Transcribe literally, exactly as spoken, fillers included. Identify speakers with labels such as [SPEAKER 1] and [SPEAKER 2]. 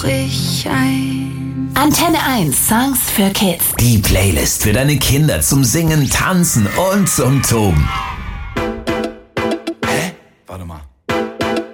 [SPEAKER 1] Ich ein.
[SPEAKER 2] Antenne eins Songs für Kids.
[SPEAKER 3] Die Playlist für deine Kinder zum Singen, Tanzen und zum Toben.
[SPEAKER 4] Hä? Warte mal.